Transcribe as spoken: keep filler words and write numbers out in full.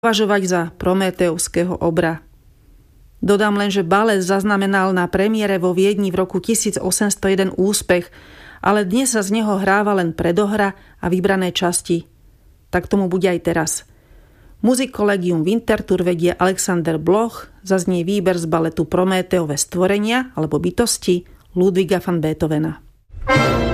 považovať za prométeovského obra. Dodám len, že balet zaznamenal na premiére vo Viedni v roku tisícosemstojeden úspech, ale dnes sa z neho hráva len predohra a vybrané časti. Tak tomu bude aj teraz. Musikkollegium Winterthur vedie Alexander Bloch, zaznie výber z baletu Prométeové stvorenia alebo bytosti Ludwiga van Beethovena.